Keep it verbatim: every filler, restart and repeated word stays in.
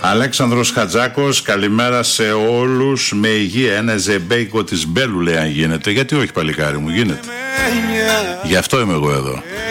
Αλέξανδρος Χατζάκος, καλημέρα σε όλους. Με υγεία, ένα ζεμπέικο της Μπέλου λέει αν γίνεται. Γιατί όχι παλικάρι μου, γίνεται. Γι' αυτό είμαι εγώ εδώ.